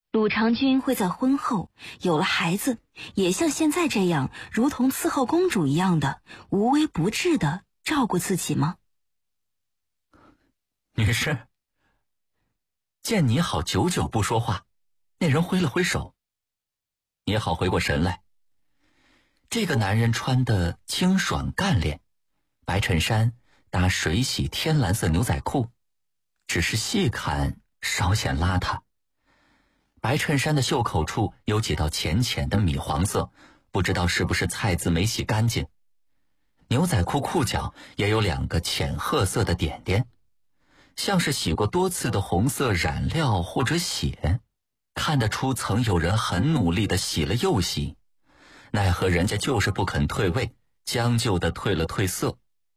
鲁长君会在婚后有了孩子，也像现在这样如同伺候公主一样的无微不至的照顾自己吗？ 女士，见你好久久不说话，那人挥了挥手。你好回过神来。这个男人穿的清爽干练，白衬衫搭水洗天蓝色牛仔裤，只是细看稍显邋遢。白衬衫的袖口处有几道浅浅的米黄色，不知道是不是菜渍没洗干净。牛仔裤裤脚也有2个浅褐色的点点，像是洗过多次的红色染料或者血，看得出曾有人很努力地洗了又洗，奈何人家就是不肯退位，将就地褪了褪色。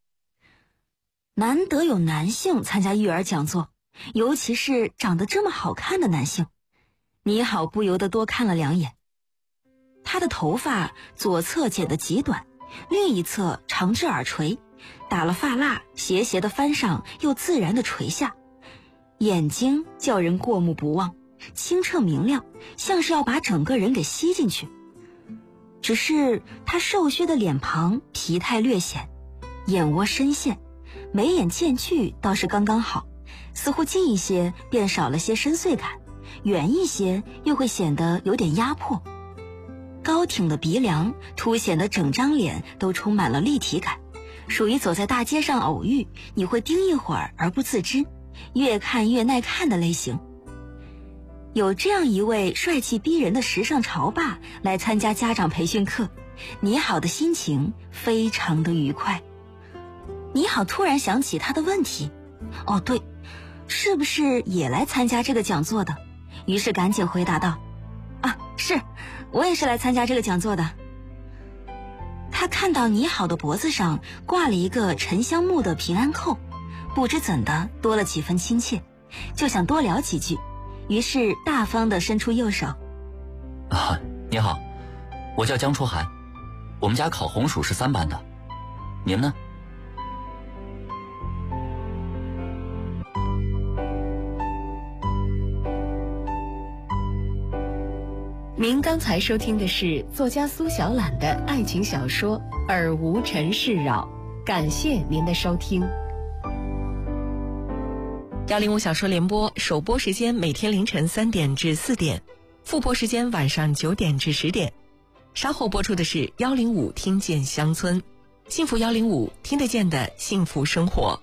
难得有男性参加育儿讲座，尤其是长得这么好看的男性，你好不由得多看了2眼。他的头发左侧剪得极短，另一侧长至耳垂，打了发蜡，斜斜的翻上又自然的垂下，眼睛叫人过目不忘，清澈明亮，像是要把整个人给吸进去。只是他瘦削的脸庞疲态略显，眼窝深陷，眉眼间距倒是刚刚好，似乎近一些便少了些深邃感，远一些又会显得有点压迫。高挺的鼻梁凸显的整张脸都充满了立体感，属于走在大街上偶遇你会盯一会儿而不自知，越看越耐看的类型。有这样一位帅气逼人的时尚潮爸来参加家长培训课，你好的心情非常的愉快。你好突然想起他的问题，哦对，是不是也来参加这个讲座的？于是赶紧回答道，啊，是，我也是来参加这个讲座的。他看到你好的脖子上挂了一个沉香木的平安扣，不知怎的多了几分亲切，就想多聊几句，于是大方地伸出右手。 啊，你好，我叫江初寒，我们家烤红薯是3班的，你们呢？ 您刚才收听的是作家苏小懒的爱情小说《尔无尘世扰》，感谢您的收听。105小说联播首播时间每天凌晨3点至4点，复播时间晚上9点至10点。稍后播出的是105听见乡村，幸福105听得见的幸福生活。